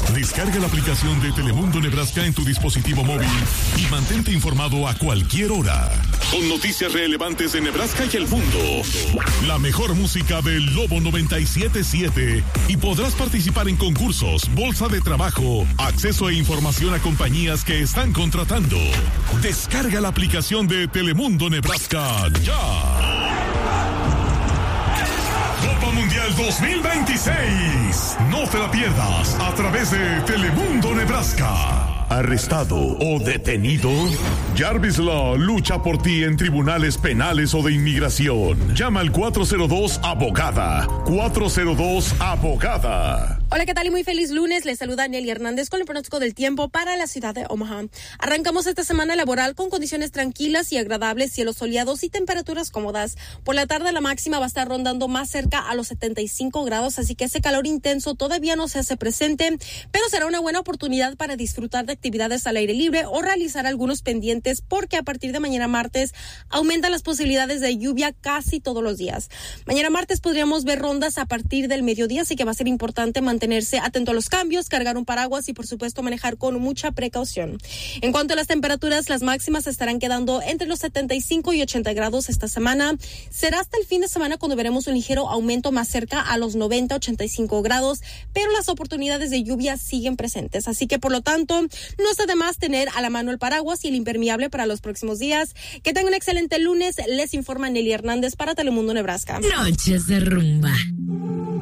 Descarga la aplicación de Telemundo Nebraska en tu dispositivo móvil y mantente informado a cualquier hora. Con noticias relevantes de Nebraska y el mundo. La mejor música del Lobo 97.7 y podrás participar en concursos, bolsa de trabajo, acceso e información a compañías que están contratando. Descarga la aplicación de Telemundo Nebraska ya. Copa Mundial 2026. No te la pierdas a través de Telemundo Nebraska. ¿Arrestado o detenido? Jarvis Law lucha por ti en tribunales penales o de inmigración. Llama al 402-ABOGADA. 402-ABOGADA. Hola, ¿qué tal? Y muy feliz lunes. Les saluda Nelly Hernández con el pronóstico del tiempo para la ciudad de Omaha. Arrancamos esta semana laboral con condiciones tranquilas y agradables, cielos soleados y temperaturas cómodas. Por la tarde la máxima va a estar rondando más cerca a los 75 grados, así que ese calor intenso todavía no se hace presente, pero será una buena oportunidad para disfrutar de actividades al aire libre o realizar algunos pendientes, porque a partir de mañana martes aumentan las posibilidades de lluvia casi todos los días. Mañana martes podríamos ver rondas a partir del mediodía, así que va a ser importante mantenerse atento a los cambios, cargar un paraguas y por supuesto manejar con mucha precaución. En cuanto a las temperaturas, las máximas estarán quedando entre los 75 y 80 grados esta semana. Será hasta el fin de semana cuando veremos un ligero aumento más cerca a los 90-85 grados, pero las oportunidades de lluvia siguen presentes, así que por lo tanto no está de más tener a la mano el paraguas y el impermeable para los próximos días. Que tengan un excelente lunes. Les informa Nelly Hernández para Telemundo Nebraska. Noches de rumba.